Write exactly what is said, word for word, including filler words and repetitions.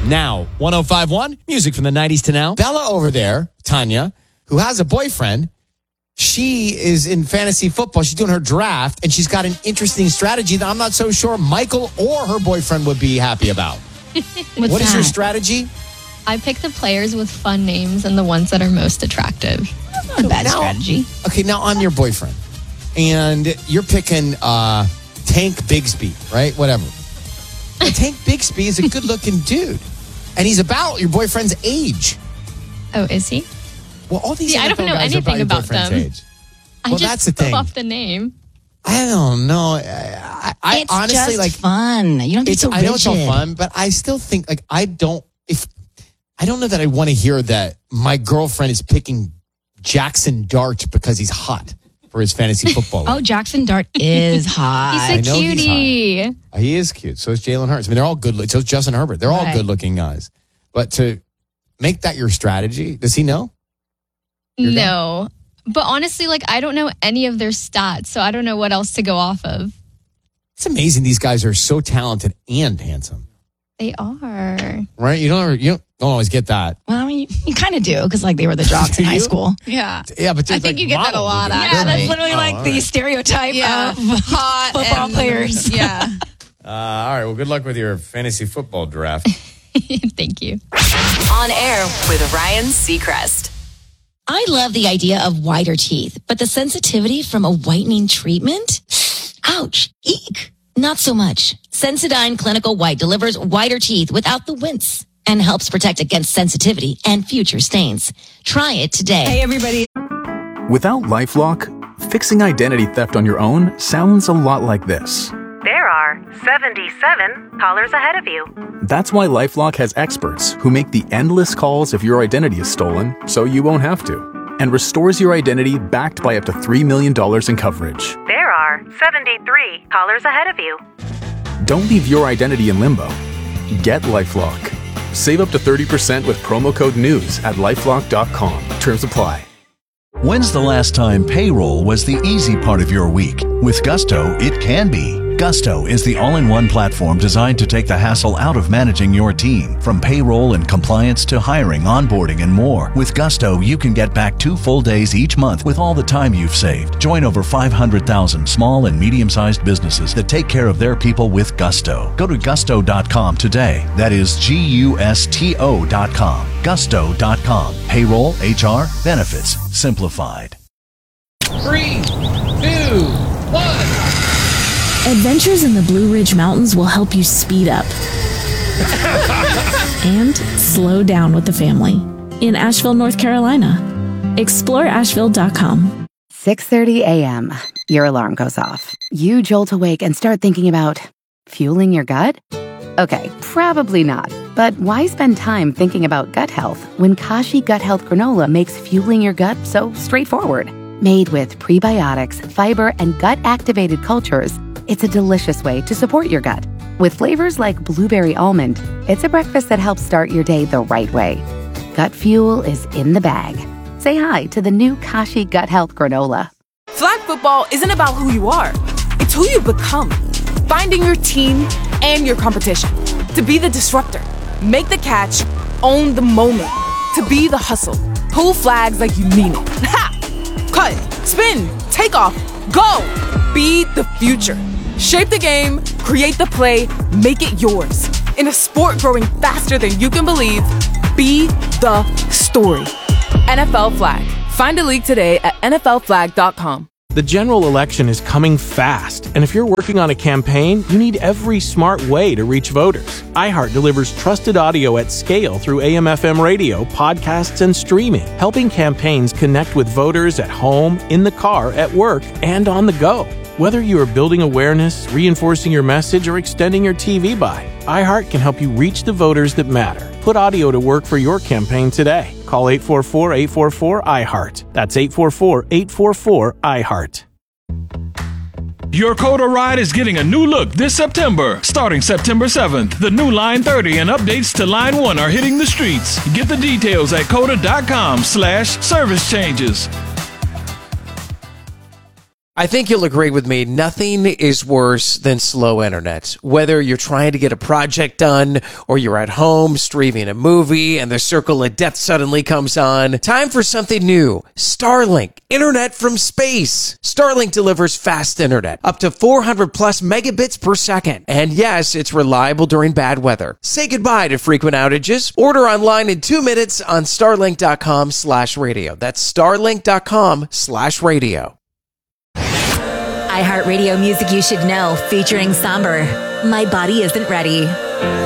Now, one oh five point one, music from the nineties to now. Bella over there, Tanya, who has a boyfriend, she is in fantasy football. She's doing her draft, and she's got an interesting strategy that I'm not so sure Michael or her boyfriend would be happy about. What's what is that? your strategy? I pick the players with fun names and the ones that are most attractive. Not a bad now, strategy. Okay, now I'm your boyfriend, and you're picking uh, Tank Bigsby, right? Whatever. But Tank Bigsby is a good-looking dude, and he's about your boyfriend's age. Oh, is he? Well, all these See, I N F L don't know guys are anything your about boyfriend's them. age. I Well, just that's the threw thing. off the name. I don't know. I, I It's honestly just like fun. You don't be it's. so I know it's all rigid. fun, but I still think like I don't. If I don't know that I want to hear that my girlfriend is picking Jackson Dart because he's hot for his fantasy football. Oh, Jackson Dart is hot. He's a know he's cutie. hot. He is cute. So is Jalen Hurts. I mean, they're all good. So is Justin Herbert. They're all Right. good-looking guys. But to make that your strategy, does he know? You're No. But honestly, like, I don't know any of their stats, so I don't know what else to go off of. It's amazing. These guys are so talented and handsome, They are. right? You don't. Ever, you don't, don't always get that. Well, I mean, you, you kind of do because like they were the jocks in Do high you? school. Yeah. Yeah, but I there's, think like, you get that a models lot, who do actually. Yeah, that. that's literally Oh, like all the right. stereotype Yeah. of Hot football and- players. Yeah. Uh, all right. Well, good luck with your fantasy football draft. Thank you. On air with Ryan Seacrest. I love the idea of whiter teeth, but the sensitivity from a whitening treatment? Ouch. Eek. Not so much. Sensodyne Clinical White delivers whiter teeth without the wince and helps protect against sensitivity and future stains. Try it today. Hey, everybody. Without LifeLock, fixing identity theft on your own sounds a lot like this. There are seventy-seven callers ahead of you. That's why LifeLock has experts who make the endless calls if your identity is stolen, so you won't have to, and restores your identity backed by up to three million dollars in coverage. There are seventy-three callers ahead of you. Don't leave your identity in limbo. Get LifeLock. Save up to thirty percent with promo code NEWS at lifelock dot com. Terms apply. When's the last time payroll was the easy part of your week? With Gusto, it can be. Gusto is the all-in-one platform designed to take the hassle out of managing your team. From payroll and compliance to hiring, onboarding, and more. With Gusto, you can get back two full days each month with all the time you've saved. Join over five hundred thousand small and medium-sized businesses that take care of their people with Gusto. Go to gusto dot com today. That is G U S T O dot com. gusto dot com. Payroll, H R, benefits, simplified. Three, two, one. Adventures in the Blue Ridge Mountains will help you speed up and slow down with the family in Asheville, North Carolina. explore asheville dot com. six thirty a.m. Your alarm goes off. You jolt awake and start thinking about fueling your gut? Okay, probably not. But why spend time thinking about gut health when Kashi Gut Health Granola makes fueling your gut so straightforward? Made with prebiotics, fiber, and gut-activated cultures, it's a delicious way to support your gut. With flavors like blueberry almond, it's a breakfast that helps start your day the right way. Gut fuel is in the bag. Say hi to the new Kashi Gut Health Granola. Flag football isn't about who you are. It's who you become. Finding your team and your competition. To be the disruptor. Make the catch. Own the moment. To be the hustle. Pull flags like you mean it. Ha! Cut. Spin. Take off. Go! Be the future. Shape the game, create the play, make it yours. In a sport growing faster than you can believe, be the story. N F L Flag. Find a league today at N F L flag dot com. The general election is coming fast, and if you're working on a campaign, you need every smart way to reach voters. iHeart delivers trusted audio at scale through A M F M radio, podcasts, and streaming, helping campaigns connect with voters at home, in the car, at work, and on the go. Whether you are building awareness, reinforcing your message, or extending your T V buy, iHeart can help you reach the voters that matter. Put audio to work for your campaign today. Call eight four four, eight four four, I heart. That's eight four four, eight four four, I heart. Your Coda ride is getting a new look this September. Starting September seventh, the new Line thirty and updates to Line one are hitting the streets. Get the details at coda dot com slash service changes. I think you'll agree with me. Nothing is worse than slow internet. Whether you're trying to get a project done or you're at home streaming a movie and the circle of death suddenly comes on, time for something new. Starlink, internet from space. Starlink delivers fast internet, up to four hundred plus megabits per second. And yes, it's reliable during bad weather. Say goodbye to frequent outages. Order online in two minutes on starlink.com slash radio. That's starlink.com slash radio. iHeartRadio music you should know, featuring Somber. My Body Isn't Ready.